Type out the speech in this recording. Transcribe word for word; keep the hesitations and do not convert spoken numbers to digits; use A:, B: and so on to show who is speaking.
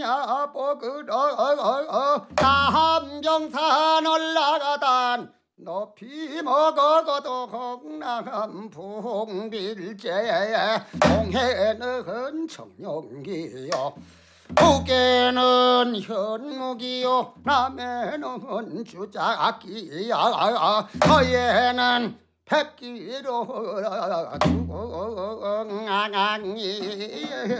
A: 하냐 뽀그러 남정산 올라가단 높이 먹어도 홍남 풍빌제 동해는 청룡기요 북에는 현무기요 남에는 주작기야 서해는 백기로 중앙이